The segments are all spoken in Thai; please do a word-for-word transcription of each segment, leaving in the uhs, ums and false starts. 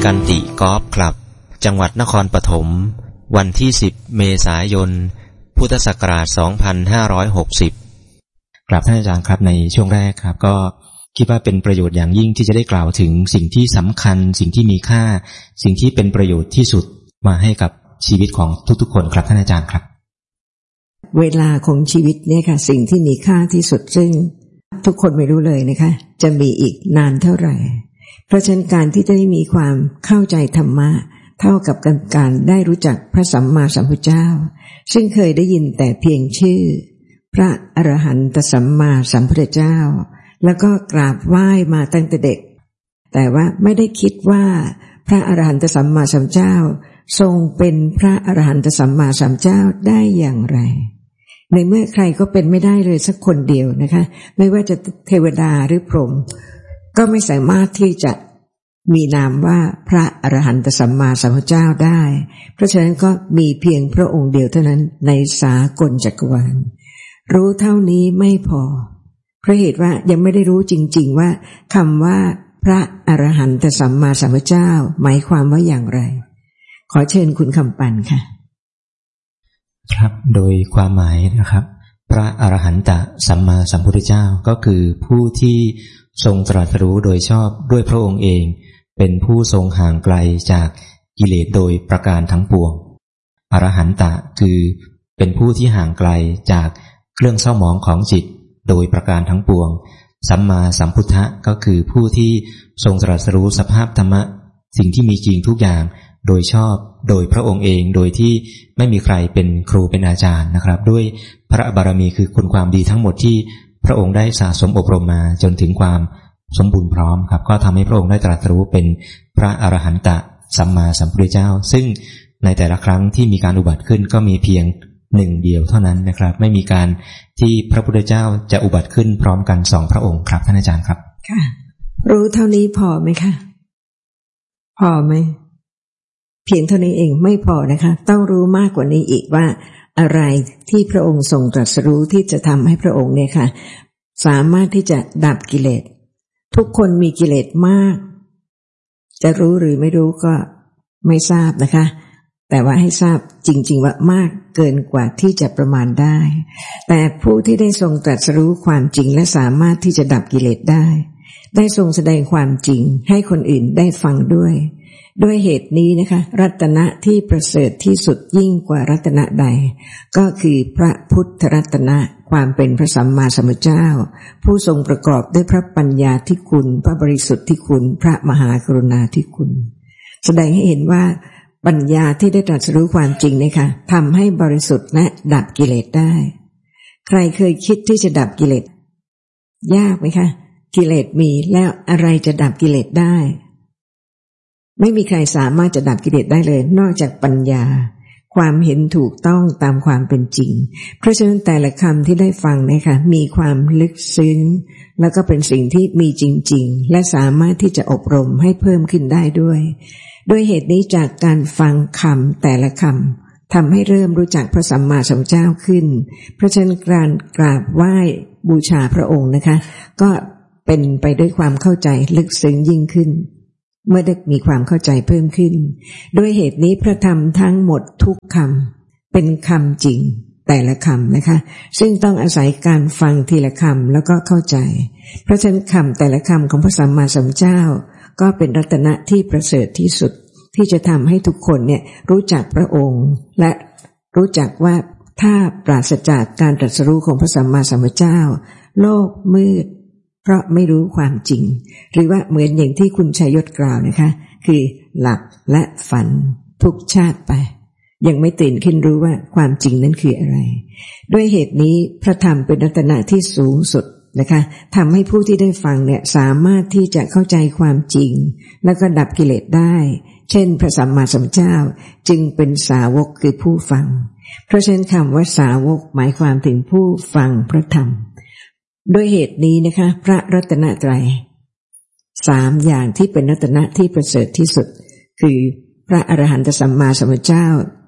กันติกอล์ฟคลับจังหวัดนครปฐมวันที่สิบเมษายนพุทธศักราชสองพันห้าร้อยหกสิบกราบท่านอาจารย์ครับในช่วงแรกครับก็คิดว่าเป็นประโยชน์อย่างยิ่งที่จะได้กล่าวถึงสิ่งที่สำคัญสิ่งที่มีค่าสิ่งที่เป็นประโยชน์ที่สุดมาให้กับชีวิตของทุกๆคนครับท่านอาจารย์ครับเวลาของชีวิตเนี่ยค่ะสิ่งที่มีค่าที่สุดซึ่งทุกคนไม่รู้เลยนะคะจะมีอีกนานเท่าไหร่เพราะฉะนั้นการที่จะได้มีความเข้าใจธรรมะเท่ากับการได้รู้จักพระสัมมาสัมพุทธเจ้าซึ่งเคยได้ยินแต่เพียงชื่อพระอรหันตสัมมาสัมพุทธเจ้าแล้วก็กราบไหว้มาตั้งแต่เด็กแต่ว่าไม่ได้คิดว่าพระอรหันตสัมมาสัมพุทธเจ้าทรงเป็นพระอรหันตสัมมาสัมพุทธเจ้าได้อย่างไรในเมื่อใครก็เป็นไม่ได้เลยสักคนเดียวนะคะไม่ว่าจะเทวดาหรือพรหมก็ไม่สามารถที่จะมีนามว่าพระอรหันตสัมมาสัมพุทธเจ้าได้เพราะฉะนั้นก็มีเพียงพระองค์เดียวเท่านั้นในสากลจักรวาลรู้เท่านี้ไม่พอเพราะเหตุว่ายังไม่ได้รู้จริงๆว่าคำว่าพระอรหันตสัมมาสัมพุทธเจ้าหมายความว่าอย่างไรขอเชิญคุณคำปันค่ะครับโดยความหมายนะครับพระอรหันตสัมมาสัมพุทธเจ้าก็คือผู้ที่ทรงตรัสรู้โดยชอบด้วยพระองค์เองเป็นผู้ทรงห่างไกลจากกิเลสโดยประการทั้งปวงอรหันตคือเป็นผู้ที่ห่างไกลจากเครื่องเศร้าหมองของจิตโดยประการทั้งปวงสัมมาสัมพุทธะก็คือผู้ที่ทรงตรัสรู้สภาพธรรมะสิ่งที่มีจริงทุกอย่างโดยชอบโดยพระองค์เองโดยที่ไม่มีใครเป็นครูเป็นอาจารย์นะครับด้วยพระบารมีคือคุณความดีทั้งหมดที่พระองค์ได้สะสมอบรมมาจนถึงความสมบูรณ์พร้อมครับก็ทำให้พระองค์ได้ตรัสรู้เป็นพระอรหันตสัมมาสัมพุทธเจ้าซึ่งในแต่ละครั้งที่มีการอุบัติขึ้นก็มีเพียงหนึ่งเดียวเท่านั้นนะครับไม่มีการที่พระพุทธเจ้าจะอุบัติขึ้นพร้อมกันสองพระองค์ครับท่านอาจารย์ครับค่ะรู้เท่านี้พอไหมคะพอไหมเพียงเท่านี้เองไม่พอนะคะต้องรู้มากกว่านี้อีกว่าอะไรที่พระองค์ทรงตรัสรู้ที่จะทำให้พระองค์เนี่ยค่ะสามารถที่จะดับกิเลสทุกคนมีกิเลสมากจะรู้หรือไม่รู้ก็ไม่ทราบนะคะแต่ว่าให้ทราบจริงๆว่ามากเกินกว่าที่จะประมาณได้แต่ผู้ที่ได้ทรงตรัสรู้ความจริงและสามารถที่จะดับกิเลสได้ได้ทรงแสดงความจริงให้คนอื่นได้ฟังด้วยด้วยเหตุนี้นะคะรัตนะที่ประเสริฐที่สุดยิ่งกว่ารัตนะใดก็คือพระพุทธรัตนะความเป็นพระสัมมาสัมพุทธเจ้าผู้ทรงประกอบด้วยพระปัญญาธิคุณพระบริสุทธิคุณพระมหากรุณาธิคุณแสดงให้เห็นว่าปัญญาที่ได้ตรัสรู้ความจริงนะคะทำให้บริสุทธิ์และดับกิเลสได้ใครเคยคิดที่จะดับกิเลสยากไหมคะกิเลสมีแล้วอะไรจะดับกิเลสได้ไม่มีใครสามารถจะดับกิเลสได้เลยนอกจากปัญญาความเห็นถูกต้องตามความเป็นจริงเพราะฉะนั้นแต่ละคำที่ได้ฟังเนี่ยค่ะมีความลึกซึ้งแล้วก็เป็นสิ่งที่มีจริงๆและสามารถที่จะอบรมให้เพิ่มขึ้นได้ด้วยด้วยเหตุนี้จากการฟังคำแต่ละคำทำให้เริ่มรู้จักพระสัมมาสัมพุทธเจ้าขึ้นเพราะฉะนั้นการกราบไหว้บูชาพระองค์นะคะก็เป็นไปด้วยความเข้าใจลึกซึ้งยิ่งขึ้นเมื่อได้มีความเข้าใจเพิ่มขึ้นด้วยเหตุนี้พระธรรมทั้งหมดทุกคำเป็นคำจริงแต่ละคำนะคะซึ่งต้องอาศัยการฟังทีละคำแล้วก็เข้าใจเพราะฉะนั้นคำแต่ละคำของพระสัมมาสัมพุทธเจ้าก็เป็นรัตนะที่ประเสริฐที่สุดที่จะทำให้ทุกคนเนี่ยรู้จักพระองค์และรู้จักว่าถ้าปราศจากการตรัสรู้ของพระสัมมาสัมพุทธเจ้าโลกมืดเพราะไม่รู้ความจริงหรือว่าเหมือนอย่างที่คุณชัยยศกล่าวนะคะคือหลับและฝันทุกชาติไปยังไม่ตื่นขึ้นรู้ว่าความจริงนั้นคืออะไรด้วยเหตุนี้พระธรรมเป็นรัตนะที่สูงสุดนะคะทำให้ผู้ที่ได้ฟังเนี่ยสามารถที่จะเข้าใจความจริงแล้วก็ดับกิเลสได้เช่นพระสัมมาสัมพุทธเจ้าจึงเป็นสาวกคือผู้ฟังเพราะฉะนั้นคำว่าสาวกหมายความถึงผู้ฟังพระธรรมด้วยเหตุนี้นะคะพระรัตนตรัยสามอย่างที่เป็นรัตนะที่ประเสริฐที่สุดคือพระอรหันตสัมมาสัมพุทธเจ้า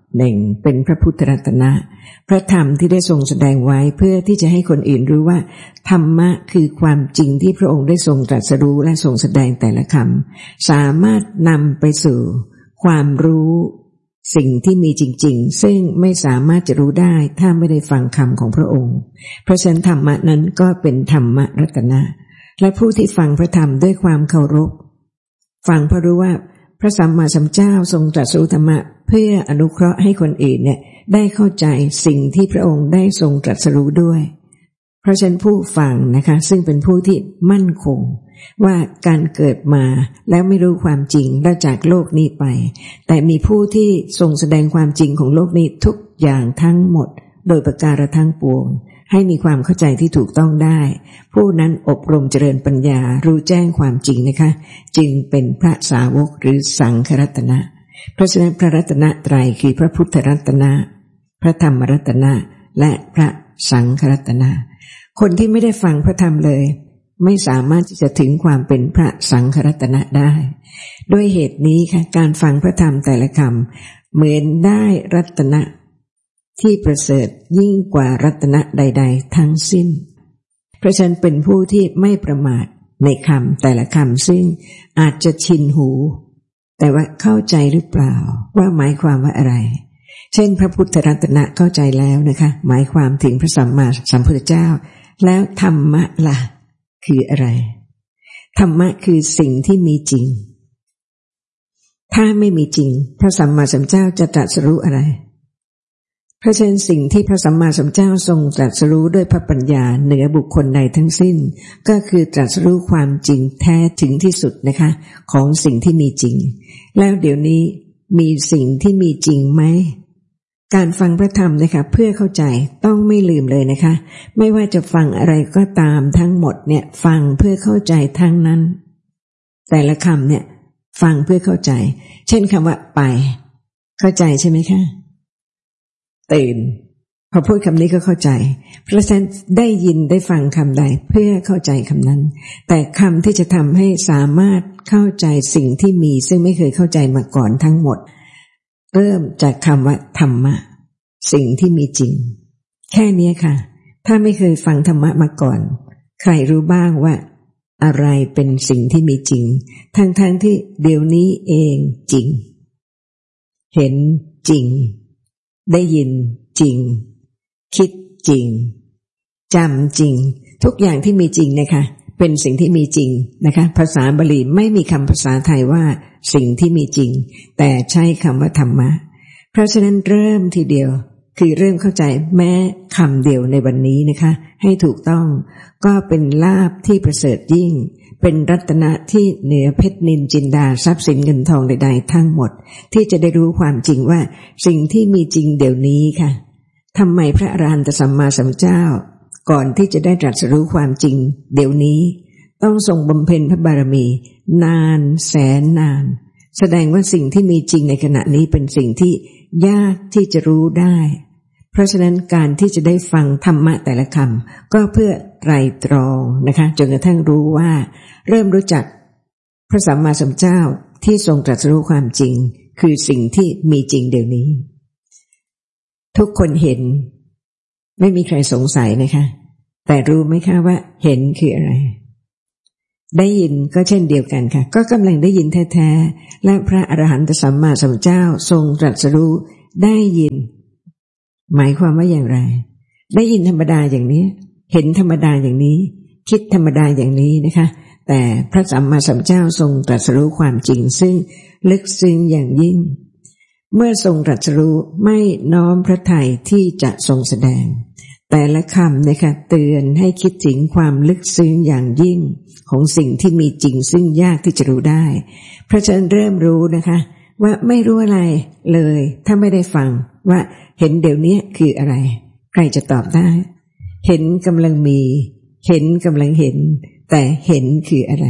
หนึ่งเป็นพระพุทธรัตนะพระธรรมที่ได้ทรงแสดงไว้เพื่อที่จะให้คนอื่นรู้ว่าธรรมะคือความจริงที่พระองค์ได้ทรงตรัสรู้และทรงแสดงแต่ละคำสามารถนำไปสู่ความรู้สิ่งที่มีจริงๆซึ่งไม่สามารถจะรู้ได้ถ้าไม่ได้ฟังคำของพระองค์เพราะฉะนั้นธรรมะนั้นก็เป็นธรรมรัตนะและผู้ที่ฟังพระธรรมด้วยความเคารพฟังเพราะรู้ว่าพระสัมมาสัมพุทธเจ้าทรงตรัสรู้ธรรมะเพื่ออนุเคราะห์ให้คนอื่นเนี่ยได้เข้าใจสิ่งที่พระองค์ได้ทรงตรัสรู้ด้วยเพราะฉะนั้นผู้ฟังนะคะซึ่งเป็นผู้ที่มั่นคงว่าการเกิดมาแล้วไม่รู้ความจริงแล้วจากโลกนี้ไปแต่มีผู้ที่ทรงแสดงความจริงของโลกนี้ทุกอย่างทั้งหมดโดยประการทั้งปวงให้มีความเข้าใจที่ถูกต้องได้ผู้นั้นอบรมเจริญปัญญารู้แจ้งความจริงนะคะจึงเป็นพระสาวกหรือสังฆรัตนะเพราะฉะนั้นพระรัตนตรัยคือพระพุทธรัตนะพระธรรมรัตนะและพระสังฆรัตนะคนที่ไม่ได้ฟังพระธรรมเลยไม่สามารถที่จะถึงความเป็นพระสังฆรัตนะได้ด้วยเหตุนี้ค่ะการฟังพระธรรมแต่ละคำเหมือนได้รัตนะที่ประเสริฐยิ่งกว่ารัตนะใดๆทั้งสิ้นเพราะฉะนั้นเป็นผู้ที่ไม่ประมาทในคำแต่ละคำซึ่งอาจจะชินหูแต่ว่าเข้าใจหรือเปล่าว่าหมายความว่าอะไรเช่นพระพุทธรัตนะเข้าใจแล้วนะคะหมายความถึงพระสัมมาสัมพุทธเจ้าแล้วธรรมะล่ะคืออะไรธรรมะคือสิ่งที่มีจริงถ้าไม่มีจริงพระสัมมาสัมพุทธเจ้าจะตรัสรู้อะไรเพราะฉะนั้นสิ่งที่พระสัมมาสัมพุทธเจ้าทรงตรัสรู้ด้วยพระปัญญาเหนือบุคคลใดทั้งสิ้นก็คือตรัสรู้ความจริงแท้ถึงที่สุดนะคะของสิ่งที่มีจริงแล้วเดี๋ยวนี้มีสิ่งที่มีจริงไหมการฟังพระธรรมนะคะเพื่อเข้าใจต้องไม่ลืมเลยนะคะไม่ว่าจะฟังอะไรก็ตามทั้งหมดเนี่ยฟังเพื่อเข้าใจทั้งนั้นแต่ละคำเนี่ยฟังเพื่อเข้าใจเช่นคำว่าไปเข้าใจใช่ไหมคะตื่นพอพูดคำนี้ก็เข้าใจเพราะฉะนั้นได้ยินได้ฟังคำใดเพื่อเข้าใจคำนั้นแต่คำที่จะทำให้สามารถเข้าใจสิ่งที่มีซึ่งไม่เคยเข้าใจมาก่อนทั้งหมดเริ่มจากคำว่าธรรมะสิ่งที่มีจริงแค่นี้ค่ะถ้าไม่เคยฟังธรรมะมาก่อนใครรู้บ้างว่าอะไรเป็นสิ่งที่มีจริงทั้งๆ ท, ที่เดี๋ยวนี้เองจริงเห็นจริงได้ยินจริงคิดจริงจำจริงทุกอย่างที่มีจริงนะคะเป็นสิ่งที่มีจริงนะคะภาษาบาลีไม่มีคำภาษาไทยว่าสิ่งที่มีจริงแต่ใช้คำว่าธรรมะเพราะฉะนั้นเริ่มทีเดียวคือเริ่มเข้าใจแม้คำเดียวในวันนี้นะคะให้ถูกต้องก็เป็นลาภที่ประเสริฐยิ่งเป็นรัตนะที่เหนือเพชรนิลจินดาทรัพย์สินเงินทองใดๆทั้งหมดที่จะได้รู้ความจริงว่าสิ่งที่มีจริงเดี๋ยวนี้ค่ะทำไมพระอรหันตสัมมาสัมพุทธเจ้าก่อนที่จะได้ตรัสรู้ความจริงเดี๋ยวนี้ต้องทรงบำเพ็ญพระบารมีนานแสนนานแสดงว่าสิ่งที่มีจริงในขณะนี้เป็นสิ่งที่ยากที่จะรู้ได้เพราะฉะนั้นการที่จะได้ฟังธรรมะแต่ละคำก็เพื่อไตรตรองนะคะจนกระทั่งรู้ว่าเริ่มรู้จักพระสัมมาสัมพุทธเจ้าที่ทรงตรัสรู้ความจริงคือสิ่งที่มีจริงเดี๋ยวนี้ทุกคนเห็นไม่มีใครสงสัยนะคะแต่รู้ไหมคะว่าเห็นคืออะไรได้ยินก็เช่นเดียวกันค่ะก็กำลังได้ยินแท้ๆและพระอรหันตสัมมาสัมพุทธเจ้าทรงตรัสรู้ได้ยินหมายความว่าอย่างไรได้ยินธรรมดาอย่างนี้เห็นธรรมดาอย่างนี้คิดธรรมดาอย่างนี้นะคะแต่พระสัมมาสัมพุทธเจ้าทรงตรัสรู้ความจริงซึ่งลึกซึ้งอย่างยิ่งเมื่อทรงตรัสรู้ไม่น้อมพระทัยที่จะทรงแสดงแต่ละคำนะคะเตือนให้คิดถึงความลึกซึ้งอย่างยิ่งของสิ่งที่มีจริงซึ่งยากที่จะรู้ได้เพราะฉะนั้นเริ่มรู้นะคะว่าไม่รู้อะไรเลยถ้าไม่ได้ฟังว่าเห็นเดี๋ยวนี้คืออะไรใครจะตอบได้เห็นกำลังมีเห็นกำลังเห็นแต่เห็นคืออะไร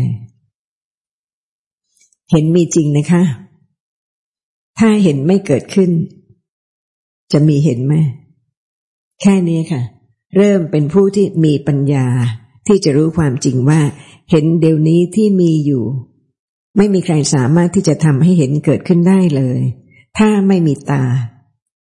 เห็นมีจริงนะคะถ้าเห็นไม่เกิดขึ้นจะมีเห็นไหมแค่นี้ค่ะเริ่มเป็นผู้ที่มีปัญญาที่จะรู้ความจริงว่าเห็นเดี๋ยวนี้ที่มีอยู่ไม่มีใครสามารถที่จะทำให้เห็นเกิดขึ้นได้เลยถ้าไม่มีตา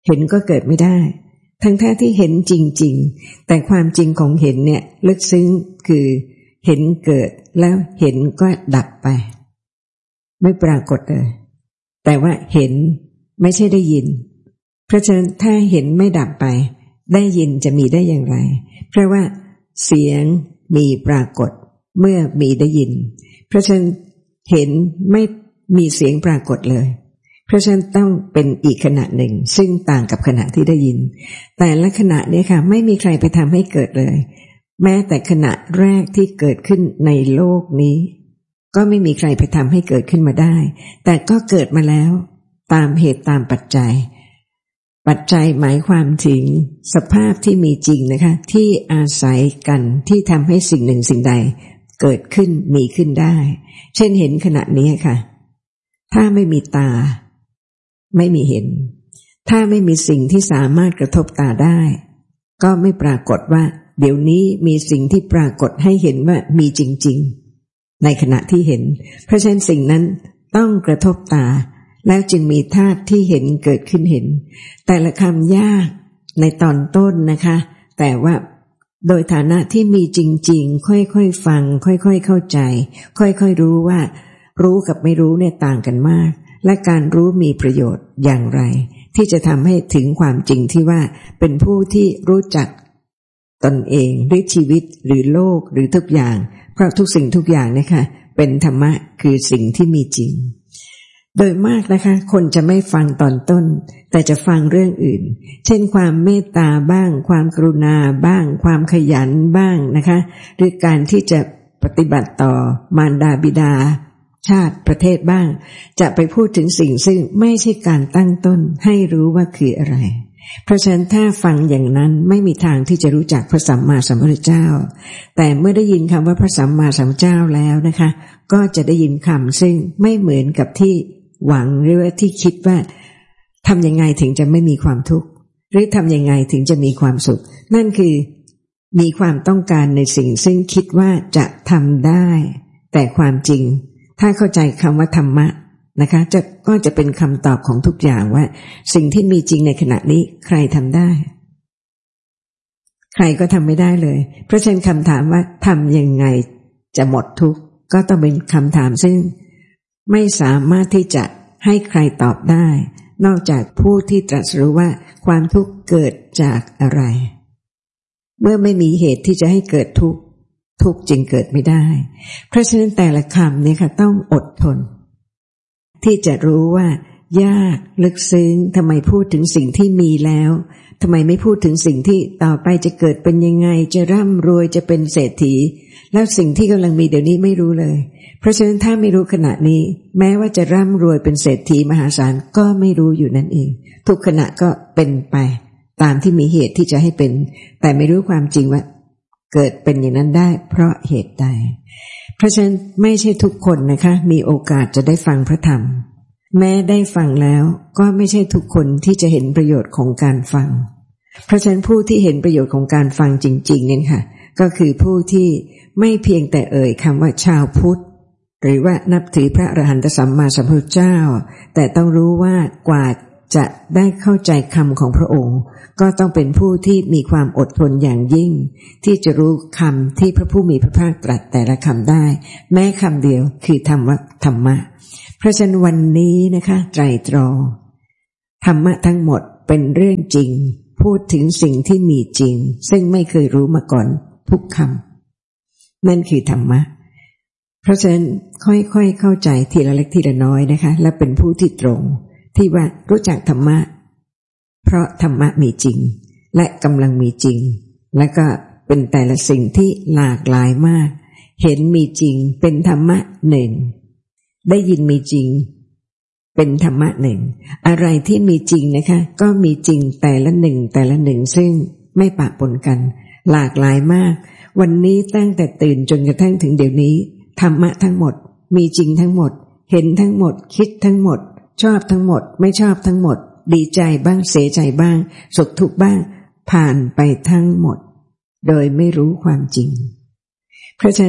เห็นก็เกิดไม่ได้ทั้งแท้ที่เห็นจริงๆแต่ความจริงของเห็นเนี่ยลึกซึ้งคือเห็นเกิดแล้วเห็นก็ดับไปไม่ปรากฏเลยแต่ว่าเห็นไม่ใช่ได้ยินเพราะฉะนั้นถ้าเห็นไม่ดับไปได้ยินจะมีได้อย่างไรเพราะว่าเสียงมีปรากฏเมื่อมีได้ยินเพราะฉะนั้นเห็นไม่มีเสียงปรากฏเลยเพราะฉะนั้นต้องเป็นอีกขณะหนึ่งซึ่งต่างกับขณะที่ได้ยินแต่ละขณะนี้ค่ะไม่มีใครไปทำให้เกิดเลยแม้แต่ขณะแรกที่เกิดขึ้นในโลกนี้ก็ไม่มีใครไปทำให้เกิดขึ้นมาได้แต่ก็เกิดมาแล้วตามเหตุตามปัจจัยปัจจัยหมายความถึงสภาพที่มีจริงนะคะที่อาศัยกันที่ทำให้สิ่งหนึ่งสิ่งใดเกิดขึ้นมีขึ้นได้เช่นเห็นขณะนี้ค่ะถ้าไม่มีตาไม่มีเห็นถ้าไม่มีสิ่งที่สามารถกระทบตาได้ก็ไม่ปรากฏว่าเดี๋ยวนี้มีสิ่งที่ปรากฏให้เห็นว่ามีจริงๆในขณะที่เห็นเพราะฉะนั้นสิ่งนั้นต้องกระทบตาแล้วจึงมีธาตุที่เห็นเกิดขึ้นเห็นแต่ละคำยากในตอนต้นนะคะแต่ว่าโดยฐานะที่มีจริงๆค่อยๆฟังค่อยๆเข้าใจค่อยๆรู้ว่ารู้กับไม่รู้เนี่ยต่างกันมากและการรู้มีประโยชน์อย่างไรที่จะทำให้ถึงความจริงที่ว่าเป็นผู้ที่รู้จักตนเองด้วยชีวิตหรือโลกหรือทุกอย่างเพราะทุกสิ่งทุกอย่างนะคะเป็นธรรมะคือสิ่งที่มีจริงโดยมากนะคะคนจะไม่ฟังตอนต้นแต่จะฟังเรื่องอื่นเช่นความเมตตาบ้างความกรุณาบ้างความขยันบ้างนะคะหรือการที่จะปฏิบัติต่อมารดาบิดาชาติประเทศบ้างจะไปพูดถึงสิ่งซึ่งไม่ใช่การตั้งต้นให้รู้ว่าคืออะไรเพราะฉะนั้นถ้าฟังอย่างนั้นไม่มีทางที่จะรู้จักพระสัมมาสัมพุทธเจ้าแต่เมื่อได้ยินคำว่าพระสัมมาสัมพุทธเจ้าแล้วนะคะก็จะได้ยินคำซึ่งไม่เหมือนกับที่หวังหรือว่าที่คิดว่าทำยังไงถึงจะไม่มีความทุกข์หรือทำยังไงถึงจะมีความสุขนั่นคือมีความต้องการในสิ่งซึ่งคิดว่าจะทำได้แต่ความจริงถ้าเข้าใจคำว่าธรรมะนะคะจะก็จะเป็นคำตอบของทุกอย่างว่าสิ่งที่มีจริงในขณะนี้ใครทำได้ใครก็ทำไม่ได้เลยเพราะฉะนั้นคำถามว่าทำยังไงจะหมดทุกข์ก็ต้องเป็นคำถามซึ่งไม่สามารถที่จะให้ใครตอบได้นอกจากผู้ที่ตรัสรู้ว่าความทุกข์เกิดจากอะไรเมื่อไม่มีเหตุที่จะให้เกิดทุกข์ทุกข์จึงเกิดไม่ได้เพราะฉะนั้นแต่ละคำเนี่ยค่ะต้องอดทนที่จะรู้ว่ายากลึกซึ้งทำไมพูดถึงสิ่งที่มีแล้วทำไมไม่พูดถึงสิ่งที่ต่อไปจะเกิดเป็นยังไงจะร่ำรวยจะเป็นเศรษฐีแล้วสิ่งที่กำลังมีเดี๋ยวนี้ไม่รู้เลยเพราะฉะนั้นถ้าไม่รู้ขณะนี้แม้ว่าจะร่ำรวยเป็นเศรษฐีมหาศาลก็ไม่รู้อยู่นั่นเองทุกขณะก็เป็นไปตามที่มีเหตุที่จะให้เป็นแต่ไม่รู้ความจริงว่าเกิดเป็นอย่างนั้นได้เพราะเหตุใดเพราะฉะนั้นไม่ใช่ทุกคนนะคะมีโอกาสจะได้ฟังพระธรรมแม้ได้ฟังแล้วก็ไม่ใช่ทุกคนที่จะเห็นประโยชน์ของการฟังเพราะฉะนั้นผู้ที่เห็นประโยชน์ของการฟังจริงๆเนี่ยค่ะก็คือผู้ที่ไม่เพียงแต่เอ่ยคำว่าชาวพุทธหรือว่านับถือพระอรหันตสัมมาสัมพุทธเจ้าแต่ต้องรู้ว่ากว่าจะได้เข้าใจคำของพระองค์ก็ต้องเป็นผู้ที่มีความอดทนอย่างยิ่งที่จะรู้คำที่พระผู้มีพระภาคตรัสแต่ละคำได้แม้คำเดียวคือธรรมะธรรมะเพราะฉะนั้นวันนี้นะคะไตรตรองธรรมะทั้งหมดเป็นเรื่องจริงพูดถึงสิ่งที่มีจริงซึ่งไม่เคยรู้มาก่อนทุกคำนั่นคือธรรมะเพราะฉะนั้นค่อยๆเข้าใจทีละเล็กทีละน้อยนะคะและเป็นผู้ที่ตรงที่ว่ารู้จักธรรมะเพราะธรรมะมีจริงและกำลังมีจริงและก็เป็นแต่ละสิ่งที่หลากหลายมากเห็นมีจริงเป็นธรรมะหนึ่งได้ยินมีจริงเป็นธรรมะหนึ่งอะไรที่มีจริงนะคะก็มีจริงแต่ละหนึ่งแต่ละหนึ่งซึ่งไม่ปะปนกันหลากหลายมากวันนี้ตั้งแต่ตื่นจนกระทั่งถึงเดี๋ยวนี้ธรรมะทั้งหมดมีจริงทั้งหมดเห็นทั้งหมดคิดทั้งหมดชอบทั้งหมดไม่ชอบทั้งหมดดีใจบ้างเสียใจบ้างสุขทุกข์บ้างผ่านไปทั้งหมดโดยไม่รู้ความจริงเพราะฉะนั้น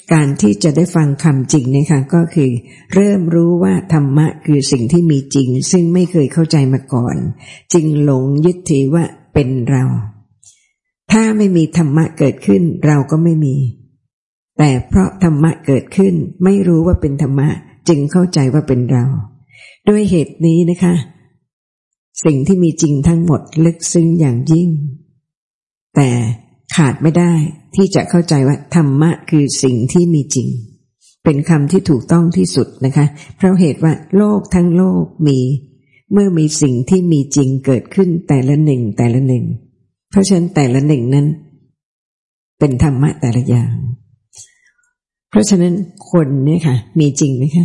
การที่จะได้ฟังคำจริงนะคะก็คือเริ่มรู้ว่าธรรมะคือสิ่งที่มีจริงซึ่งไม่เคยเข้าใจมาก่อนจึงหลงยึดถือว่าเป็นเราถ้าไม่มีธรรมะเกิดขึ้นเราก็ไม่มีแต่เพราะธรรมะเกิดขึ้นไม่รู้ว่าเป็นธรรมะจึงเข้าใจว่าเป็นเราด้วยเหตุนี้นะคะสิ่งที่มีจริงทั้งหมดลึกซึ้งอย่างยิ่งแต่ขาดไม่ได้ที่จะเข้าใจว่าธรรมะคือสิ่งที่มีจริงเป็นคำที่ถูกต้องที่สุดนะคะเพราะเหตุว่าโลกทั้งโลกมีเมื่อมีสิ่งที่มีจริงเกิดขึ้นแต่ละหนึ่งแต่ละหนึ่งเพราะฉะนั้นแต่ละหนึ่งนั้นเป็นธรรมะแต่ละอย่างเพราะฉะนั้นคนเนี่ยค่ะมีจริงไหมคะ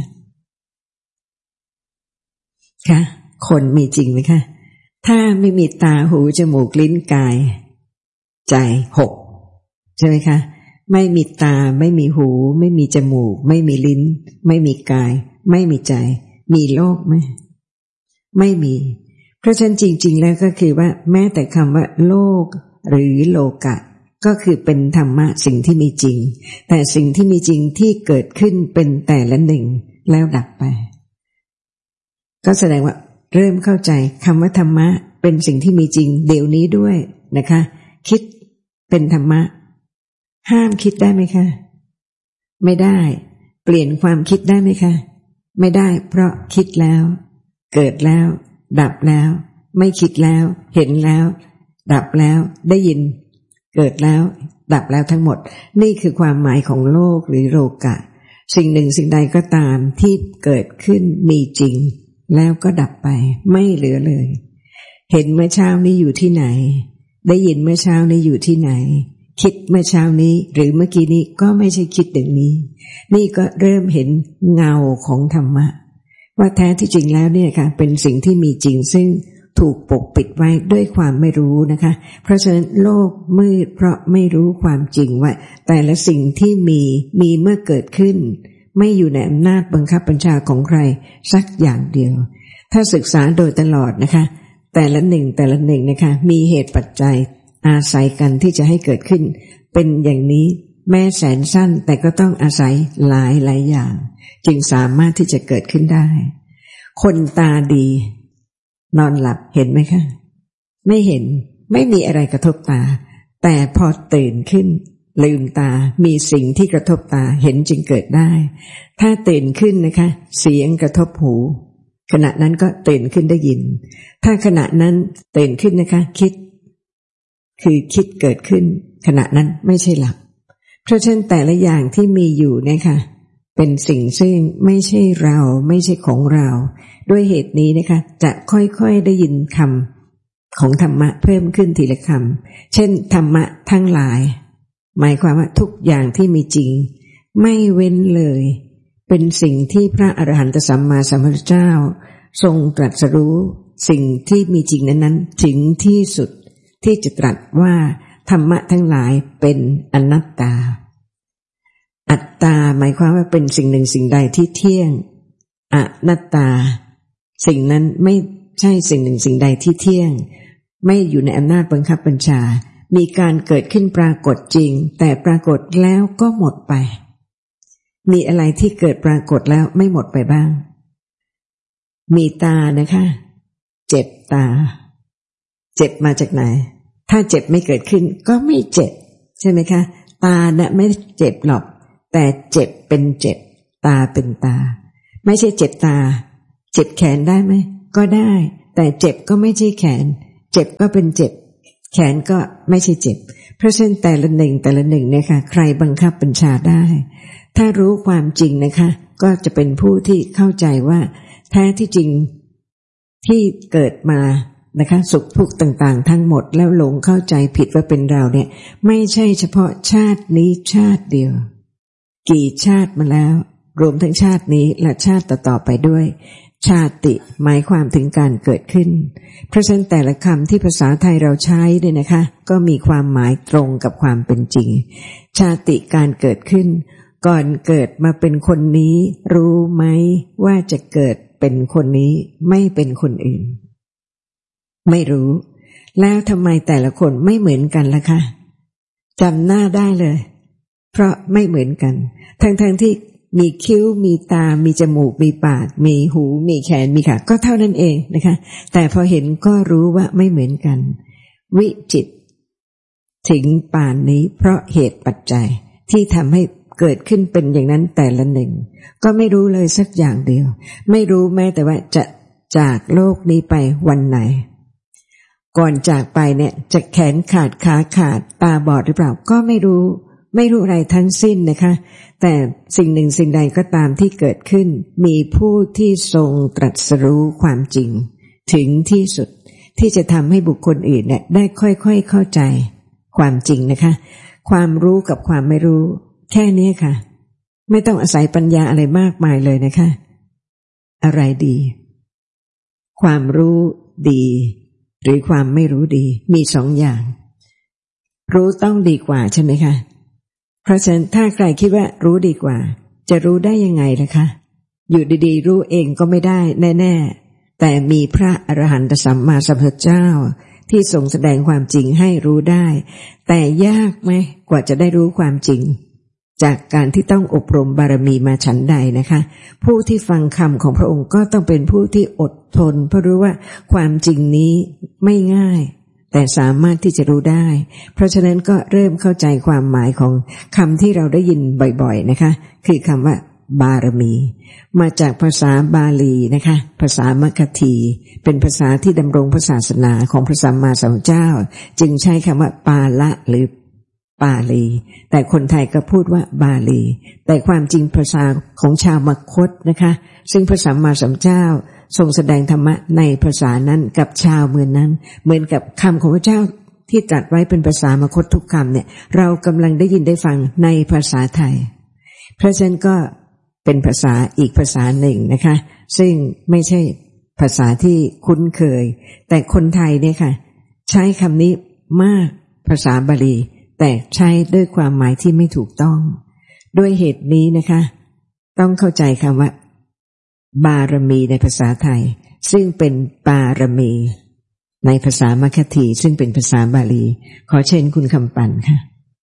คะคนมีจริงไหมคะถ้าไม่มีตาหูจมูกลิ้นกายใจหกใช่ไหมคะไม่มีตาไม่มีหูไม่มีจมูกไม่มีลิ้นไม่มีกายไม่มีใจมีโลกไหมไม่มีเพราะฉะนั้นจริงๆแล้วก็คือว่าแม้แต่คำว่าโลกหรือโลกะก็คือเป็นธรรมะสิ่งที่มีจริงแต่สิ่งที่มีจริงที่เกิดขึ้นเป็นแต่ละหนึ่งแล้วดับไปก็แสดงว่าเริ่มเข้าใจคำว่าธรรมะเป็นสิ่งที่มีจริงเดี๋ยวนี้ด้วยนะคะคิดเป็นธรรมะห้ามคิดได้ไหมคะไม่ได้เปลี่ยนความคิดได้ไหมคะไม่ได้เพราะคิดแล้วเกิดแล้วดับแล้วไม่คิดแล้วเห็นแล้วดับแล้วได้ยินเกิดแล้วดับแล้วทั้งหมดนี่คือความหมายของโลกหรือโลกะสิ่งหนึ่งสิ่งใดก็ตามที่เกิดขึ้นมีจริงแล้วก็ดับไปไม่เหลือเลยเห็นเมื่อเช้านี้อยู่ที่ไหนได้ยินเมื่อเช้านี้อยู่ที่ไหนคิดเมื่อเช้านี้หรือเมื่อกี้นี้ก็ไม่ใช่คิดอย่างนี้นี่ก็เริ่มเห็นเงาของธรรมะว่าแท้ที่จริงแล้วเนี่ยค่ะเป็นสิ่งที่มีจริงซึ่งถูกปกปิดไว้ด้วยความไม่รู้นะคะเพราะฉะนั้นโลกมืดเพราะไม่รู้ความจริงว่าแต่ละสิ่งที่มีมีเมื่อเกิดขึ้นไม่อยู่ในอำนาจบังคับบัญชาของใครสักอย่างเดียวถ้าศึกษาโดยตลอดนะคะแต่ละหนึ่งแต่ละหนึ่งนะคะมีเหตุปัจจัยอาศัยกันที่จะให้เกิดขึ้นเป็นอย่างนี้แม้แสนสั้นแต่ก็ต้องอาศัยหลายหลายอย่างจึงสามารถที่จะเกิดขึ้นได้คนตาดีนอนหลับเห็นไหมคะไม่เห็นไม่มีอะไรกระทบตาแต่พอตื่นขึ้นลืมตามีสิ่งที่กระทบตาเห็นจึงเกิดได้ถ้าตื่นขึ้นนะคะเสียงกระทบหูขณะนั้นก็ตื่นขึ้นได้ยินถ้าขณะนั้นตื่นขึ้นนะคะคิดคือคิดเกิดขึ้นขณะนั้นไม่ใช่หลับเพราะฉะนั้นแต่ละอย่างที่มีอยู่เนี่ยค่ะเป็นสิ่งซึ่งไม่ใช่เราไม่ใช่ของเราด้วยเหตุนี้นะคะจะค่อยๆได้ยินคำของธรรมะเพิ่มขึ้นทีละคำเช่นธรรมะทั้งหลายหมายความว่าทุกอย่างที่มีจริงไม่เว้นเลยเป็นสิ่งที่พระอรหันตสัมมาสัมพุทธเจ้าทรงตรัสรู้สิ่งที่มีจริงนั้นๆถึงที่สุดที่จะตรัสว่าธรรมะทั้งหลายเป็นอนัตตาอัตตาหมายความว่าเป็นสิ่งหนึ่งสิ่งใดที่เที่ยงอนัตตาสิ่งนั้นไม่ใช่สิ่งหนึ่งสิ่งใดที่เที่ยงไม่อยู่ในอำนาจบังคับบัญชามีการเกิดขึ้นปรากฏจริงแต่ปรากฏแล้วก็หมดไปมีอะไรที่เกิดปรากฏแล้วไม่หมดไปบ้างมีตานะคะเจ็บตาเจ็บมาจากไหนถ้าเจ็บไม่เกิดขึ้นก็ไม่เจ็บใช่ไหมคะตาเนี่ยไม่เจ็บหรอกแต่เจ็บเป็นเจ็บตาเป็นตาไม่ใช่เจ็บตาเจ็บแขนได้ไหมก็ได้แต่เจ็บก็ไม่ใช่แขนเจ็บก็เป็นเจ็บแขนก็ไม่ใช่เจ็บเพราะฉะนั้นแต่ละหนึ่งแต่ละหนึ่งเนี่ยค่ะใครบังคับบัญชาได้ถ้ารู้ความจริงนะคะก็จะเป็นผู้ที่เข้าใจว่าแท้ที่จริงที่เกิดมานะคะสุขทุกข์ต่างๆทั้งหมดแล้วหลงเข้าใจผิดว่าเป็นเราเนี่ยไม่ใช่เฉพาะชาตินี้ชาติเดียวกี่ชาติมาแล้วรวมทั้งชาตินี้และชาติต่อๆไปด้วยชาติหมายความถึงการเกิดขึ้นเพราะฉะนั้นแต่ละคำที่ภาษาไทยเราใช้เนี่ยนะคะก็มีความหมายตรงกับความเป็นจริงชาติการเกิดขึ้นก่อนเกิดมาเป็นคนนี้รู้ไหมว่าจะเกิดเป็นคนนี้ไม่เป็นคนอื่นไม่รู้แล้วทำไมแต่ละคนไม่เหมือนกันล่ะคะจำหน้าได้เลยเพราะไม่เหมือนกันทั้งๆที่มีคิ้วมีตามีจมูกมีปากมีหูมีแขนมีขาก็เท่านั้นเองนะคะแต่พอเห็นก็รู้ว่าไม่เหมือนกันวิจิตรถึงป่านนี้เพราะเหตุปัจจัยที่ทำให้เกิดขึ้นเป็นอย่างนั้นแต่ละหนึ่งก็ไม่รู้เลยสักอย่างเดียวไม่รู้แม้แต่ว่าจะจากโลกนี้ไปวันไหนก่อนจากไปเนี่ยจะแขนขาดขาขาดตาบอดหรือเปล่าก็ไม่รู้ไม่รู้อะไรทั้งสิ้นนะคะแต่สิ่งหนึ่งสิ่งใดก็ตามที่เกิดขึ้นมีผู้ที่ทรงตรัสรู้ความจริงถึงที่สุดที่จะทำให้บุคคลอื่นเนี่ยได้ค่อยๆเข้าใจความจริงนะคะความรู้กับความไม่รู้แค่นี้ค่ะไม่ต้องอาศัยปัญญาอะไรมากมายเลยนะคะอะไรดีความรู้ดีหรือความไม่รู้ดีมีสองอย่างรู้ต้องดีกว่าใช่ไหมคะเพราะฉะนั้นถ้าใครคิดว่ารู้ดีกว่าจะรู้ได้ยังไงล่ะคะอยู่ดีๆรู้เองก็ไม่ได้แน่ๆแต่มีพระอรหันตสัมมาสัมพุทธเจ้าที่ทรงแสดงความจริงให้รู้ได้แต่ยากไหมกว่าจะได้รู้ความจริงจากการที่ต้องอบรมบารมีมาฉันใดนะคะผู้ที่ฟังคำของพระองค์ก็ต้องเป็นผู้ที่อดทนเพราะรู้ว่าความจริงนี้ไม่ง่ายแต่สามารถที่จะรู้ได้เพราะฉะนั้นก็เริ่มเข้าใจความหมายของคำที่เราได้ยินบ่อยๆนะคะคือคำว่าบารมีมาจากภาษาบาลีนะคะภาษามัคคีเป็นภาษาที่ดำรงพระศาสนาของพระสัมมาสัมพุทธเจ้าจึงใช้คำว่าปาละหรือบาลีแต่คนไทยก็พูดว่าบาลีแต่ความจริงภาษาของชาวมคธนะคะซึ่งพระสัมมาสัมพุทธเจ้าทรงแสดงธรรมะในภาษานั้นกับชาวเมืองนั้นเหมือนกับคำของพระเจ้าที่ตรัสไว้เป็นภาษามคธทุกคำเนี่ยเรากำลังได้ยินได้ฟังในภาษาไทยเพราะฉะนั้นก็เป็นภาษาอีกภาษาหนึ่งนะคะซึ่งไม่ใช่ภาษาที่คุ้นเคยแต่คนไทยเนี่ยค่ะใช้คำนี้มากภาษาบาลีแต่ใช้ด้วยความหมายที่ไม่ถูกต้องด้วยเหตุนี้นะคะต้องเข้าใจคำว่าบารมีในภาษาไทยซึ่งเป็นปารมีในภาษามัคคีซึ่งเป็นภาษาบาลีขอเชิญคุณคำปั่นค่ะ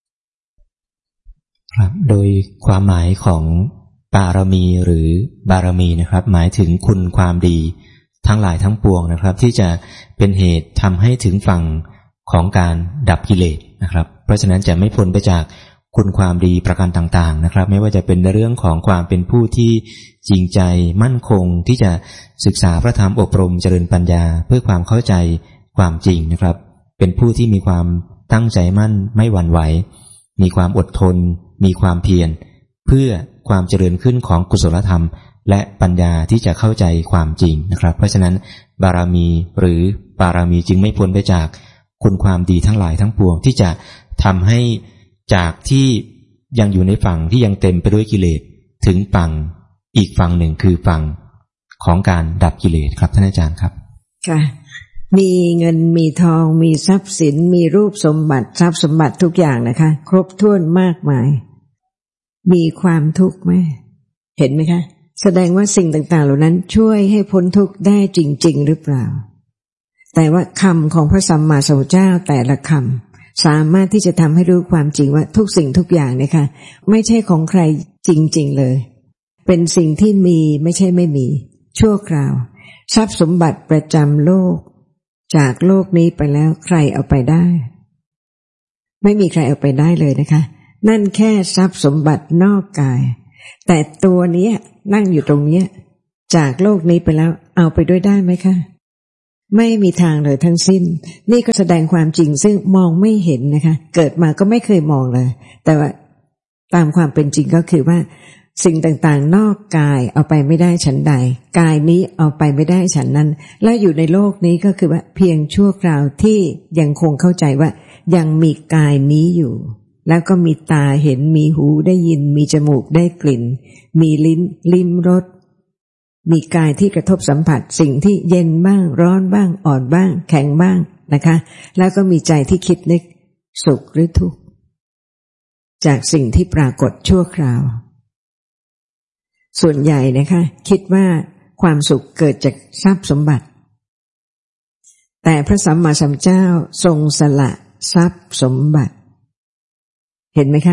ครับโดยความหมายของปารมีหรือบารมีนะครับหมายถึงคุณความดีทั้งหลายทั้งปวงนะครับที่จะเป็นเหตุทำให้ถึงฝั่งของการดับกิเลสนะครับเพราะฉะนั้นจะไม่พ้นไปจากคุณความดีประการต่างๆนะครับไม่ว่าจะเป็นเรื่องของความเป็นผู้ที่จริงใจมั่นคงที่จะศึกษาพระธรรมอบรมเจริญปัญญาเพื่อความเข้าใจความจริงนะครับเป็นผู้ที่มีความตั้งใจมั่นไม่หวั่นไหวมีความอดทนมีความเพียรเพื่อความเจริญขึ้นของกุศลธรรมและปัญญาที่จะเข้าใจความจริงนะครับเพราะฉะนั้นบารมีหรือปารมีจึงไม่พ้นไปจากคุณความดีทั้งหลายทั้งปวงที่จะทำให้จากที่ยังอยู่ในฝั่งที่ยังเต็มไปด้วยกิเลสถึงฝั่งอีกฝั่งหนึ่งคือฝั่งของการดับกิเลสครับท่านอาจารย์ครับค่ะมีเงินมีทองมีทรัพย์สินมีรูปสมบัติทรัพย์สมบัติทุกอย่างนะคะครบถ้วนมากมายมีความทุกข์ไหมเห็นไหมคะแสดงว่าสิ่งต่างๆเหล่านั้นช่วยให้พ้นทุกข์ได้จริงๆหรือเปล่าแต่ว่าคำของพระสัมมาสัมพุทธเจ้าแต่ละคำสามารถที่จะทำให้รู้ความจริงว่าทุกสิ่งทุกอย่างเนี่ยค่ะไม่ใช่ของใครจริงๆเลยเป็นสิ่งที่มีไม่ใช่ไม่มีชั่วคราวทรัพย์สมบัติประจำโลกจากโลกนี้ไปแล้วใครเอาไปได้ไม่มีใครเอาไปได้เลยนะคะนั่นแค่ทรัพย์สมบัตินอกกายแต่ตัวนี้นั่งอยู่ตรงนี้จากโลกนี้ไปแล้วเอาไปด้วยได้ไหมคะไม่มีทางเลยทั้งสิ้นนี่ก็แสดงความจริงซึ่งมองไม่เห็นนะคะเกิดมาก็ไม่เคยมองเลยแต่ว่าตามความเป็นจริงก็คือว่าสิ่งต่างๆนอกกายเอาไปไม่ได้ฉันใดกายนี้เอาไปไม่ได้ฉันนั้นและอยู่ในโลกนี้ก็คือว่าเพียงชั่วคราวที่ยังคงเข้าใจว่ายังมีกายนี้อยู่แล้วก็มีตาเห็นมีหูได้ยินมีจมูกได้กลิ่นมีลิ้นลิ้มรสมีกายที่กระทบสัมผัสสิ่งที่เย็นบ้างร้อนบ้างอ่อนบ้างแข็งบ้างนะคะแล้วก็มีใจที่คิดนึกสุขหรือทุกข์จากสิ่งที่ปรากฏชั่วคราวส่วนใหญ่นะคะคิดว่าความสุขเกิดจากทรัพย์สมบัติแต่พระสัมมาสัมพุทธเจ้าทรงสละทรัพย์สมบัติเห็นไหมคะ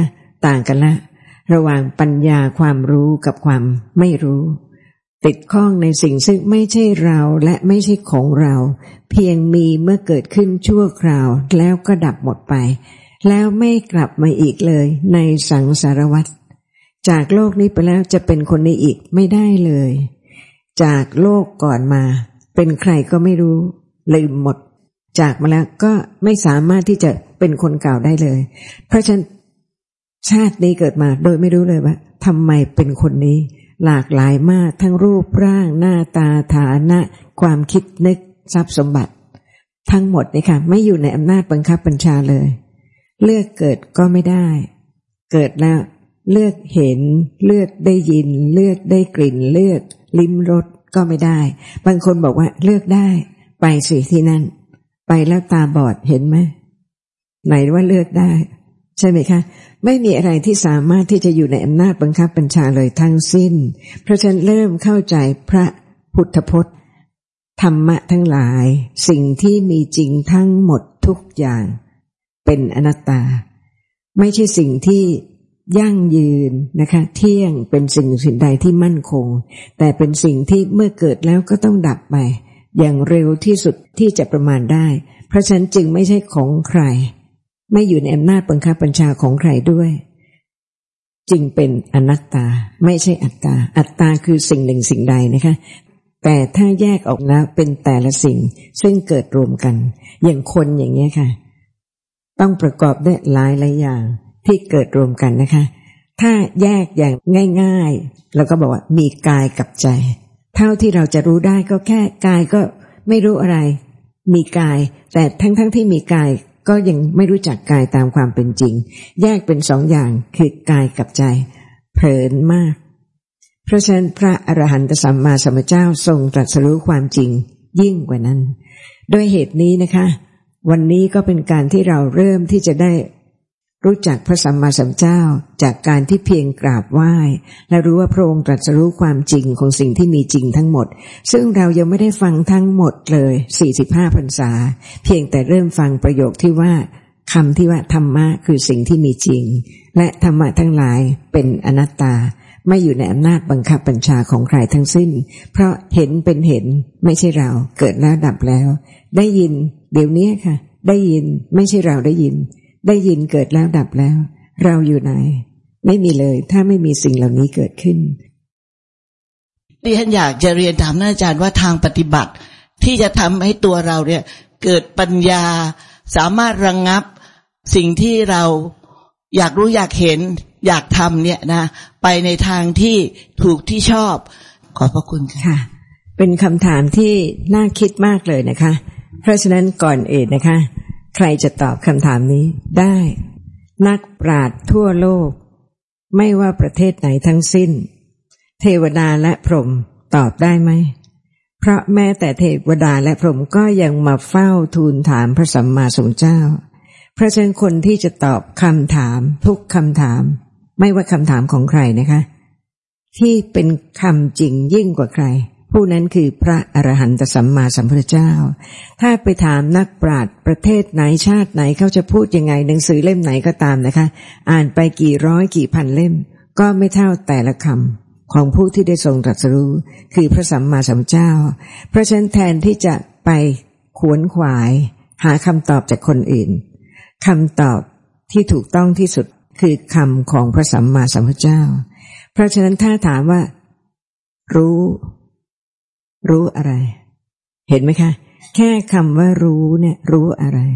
ต่างกันละระหว่างปัญญาความรู้กับความไม่รู้ติดข้องในสิ่งซึ่งไม่ใช่เราและไม่ใช่ของเราเพียงมีเมื่อเกิดขึ้นชั่วคราวแล้วก็ดับหมดไปแล้วไม่กลับมาอีกเลยในสังสารวัฏจากโลกนี้ไปแล้วจะเป็นคนนี้อีกไม่ได้เลยจากโลกก่อนมาเป็นใครก็ไม่รู้ลืมหมดจากมาแล้วก็ไม่สามารถที่จะเป็นคนเก่าได้เลยเพราะฉะนั้นชาตินี้เกิดมาโดยไม่รู้เลยว่าทำไมเป็นคนนี้หลากหลายมากทั้งรูปร่างหน้าตาฐานะความคิดนึกทรัพย์สมบัติทั้งหมดนี่ค่ะไม่อยู่ในอำนาจบังคับบัญชาเลยเลือกเกิดก็ไม่ได้เกิดแล้วเลือกเห็นเลือกได้ยินเลือกได้กลิ่นเลือกลิ้มรสก็ไม่ได้บางคนบอกว่าเลือกได้ไปสิที่นั่นไปแล้วตาบอดเห็นไหมไหนว่าเลือกได้ใช่ไหมคะไม่มีอะไรที่สามารถที่จะอยู่ในอำนาจบังคับบัญชาเลยทั้งสิ้นเพราะฉะนั้นเริ่มเข้าใจพระพุทธพจน์ธรรมะทั้งหลายสิ่งที่มีจริงทั้งหมดทุกอย่างเป็นอนัตตาไม่ใช่สิ่งที่ยั่งยืนนะคะเที่ยงเป็นสิ่งสิ่งใดที่มั่นคงแต่เป็นสิ่งที่เมื่อเกิดแล้วก็ต้องดับไปอย่างเร็วที่สุดที่จะประมาณได้เพราะฉะนั้นจึงไม่ใช่ของใครไม่อยู่ในอำนาจบังคับบัญชาของใครด้วยจึงเป็นอนัตตาไม่ใช่อัตตาอัตตาคือสิ่งหนึ่งสิ่งใดนะคะแต่ถ้าแยกออกแล้วเป็นแต่ละสิ่งซึ่งเกิดรวมกันอย่างคนอย่างนี้ค่ะต้องประกอบด้วยหลายหลายอย่างที่เกิดรวมกันนะคะถ้าแยกอย่างง่ายๆเราก็บอกว่ามีกายกับใจเท่าที่เราจะรู้ได้ก็แค่กายก็ไม่รู้อะไรมีกายแต่ทั้งๆที่มีกายก็ยังไม่รู้จักกายตามความเป็นจริงแยกเป็นสองอย่างคือกายกับใจเผลอมากเพราะฉะนั้นพระอรหันตสัมมาสัมพุทธเจ้าทรงตรัสรู้ความจริงยิ่งกว่านั้นด้วยเหตุนี้นะคะวันนี้ก็เป็นการที่เราเริ่มที่จะได้รู้จักพระสัมมาสัมพุทธเจ้าจากการที่เพียงกราบไหว้และรู้ว่าพระองค์ตรัสรู้ความจริงของสิ่งที่มีจริงทั้งหมดซึ่งเรายังไม่ได้ฟังทั้งหมดเลยสี่สิบห้าพรรษาเพียงแต่เริ่มฟังประโยคที่ว่าคำที่ว่าธรรมะคือสิ่งที่มีจริงและธรรมะทั้งหลายเป็นอนัตตาไม่อยู่ในอำนาจบังคับบัญชาของใครทั้งสิ้นเพราะเห็นเป็นเห็นไม่ใช่เราเกิดแล้วดับแล้วได้ยินเดี๋ยวนี้ค่ะได้ยินไม่ใช่เราได้ยินได้ยินเกิดแล้วดับแล้วเราอยู่ไหนไม่มีเลยถ้าไม่มีสิ่งเหล่านี้เกิดขึ้นดิฉันอยากจะเรียนถามท่านอาจารย์ว่าทางปฏิบัติที่จะทำให้ตัวเราเนี่ยเกิดปัญญาสามารถระงับสิ่งที่เราอยากรู้อยากเห็นอยากทำเนี่ยนะไปในทางที่ถูกที่ชอบขอบพระคุณค่ะเป็นคำถามที่น่าคิดมากเลยนะคะเพราะฉะนั้นก่อนอื่นนะคะใครจะตอบคำถามนี้ได้นักปราชญ์ทั่วโลกไม่ว่าประเทศไหนทั้งสิ้นเทวดาและพรหมตอบได้ไหมเพราะแม้แต่เทวดาและพรหมก็ยังมาเฝ้าทูลถามพระสัมมาสัมพุทธเจ้าเพราะฉะนั้นคนที่จะตอบคำถามทุกคำถามไม่ว่าคำถามของใครนะคะที่เป็นคำจริงยิ่งกว่าใครผู้นั้นคือพระอรหันตสัมมาสัมพุทธเจ้าถ้าไปถามนักปราชญ์ประเทศไหนชาติไหนเขาจะพูดยังไงหนังสือเล่มไหนก็ตามนะคะอ่านไปกี่ร้อยกี่พันเล่มก็ไม่เท่าแต่ละคำของผู้ที่ได้ทรงตรัสรู้คือพระสัมมาสัมพุทธเจ้าเพราะฉะนั้นแทนที่จะไปขวนขวายหาคำตอบจากคนอื่นคำตอบที่ถูกต้องที่สุดคือคำของพระสัมมาสัมพุทธเจ้าเพราะฉะนั้นถ้าถามว่ารู้รู้อะไรเห็นไหมคะแค่คำว่ารู้เนี่ยรู้อะไร